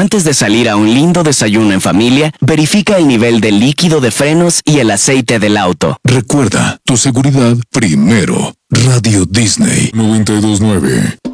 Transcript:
Antes de salir a un lindo desayuno en familia, verifica el nivel de líquido de frenos y el aceite del auto. Recuerda, tu seguridad primero. Radio Disney 92.9.